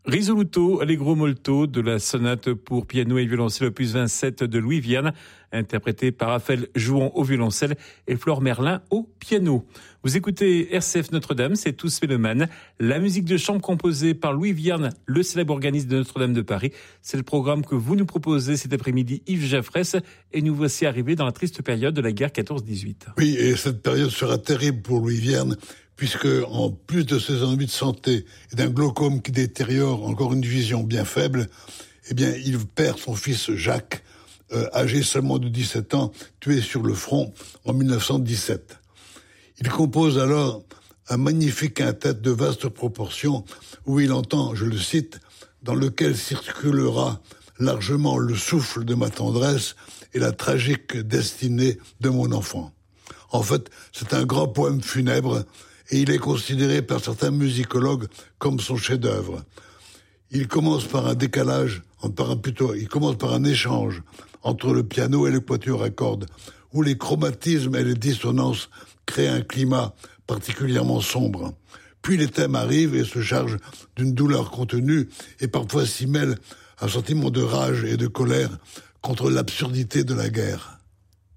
Risoluto Allegro molto de la sonate pour piano et violoncelle opus 27 de Louis Vierne, interprété par Raphaël Jouan au violoncelle et Flore Merlin au piano. Vous écoutez RCF Notre-Dame, c'est Tous Mélomanes, la musique de chambre composée par Louis Vierne, le célèbre organiste de Notre-Dame de Paris. C'est le programme que vous nous proposez cet après-midi, Yves Jaffresse, et nous voici arrivés dans la triste période de la guerre 14-18. Oui, et cette période sera terrible pour Louis Vierne, puisque en plus de ses ennuis de santé et d'un glaucome qui détériore encore une vision bien faible, eh bien, il perd son fils Jacques, âgé seulement de 17 ans, tué sur le front en 1917. Il compose alors un magnifique quintet de vastes proportions où il entend, je le cite, « dans lequel circulera largement le souffle de ma tendresse et la tragique destinée de mon enfant ». En fait, c'est un grand poème funèbre et il est considéré par certains musicologues comme son chef-d'œuvre. Il commence par un échange entre le piano et le quatuor à cordes, où les chromatismes et les dissonances créent un climat particulièrement sombre. Puis les thèmes arrivent et se chargent d'une douleur contenue et parfois s'y mêle un sentiment de rage et de colère contre l'absurdité de la guerre.